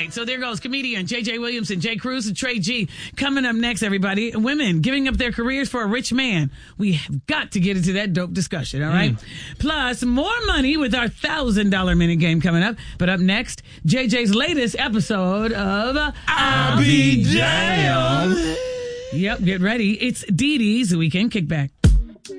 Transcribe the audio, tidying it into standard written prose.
right, so there goes comedian J.J. Williams and Jay Cruz and Trey G. Coming up next, everybody, women giving up their careers for a rich man. We have got to get into that dope discussion, all right? Plus, more money with our $1,000 minute game coming up. But up next, JJ's latest episode of I'll Be Damned. Yep, get ready. It's Dee Dee's Weekend Kickback.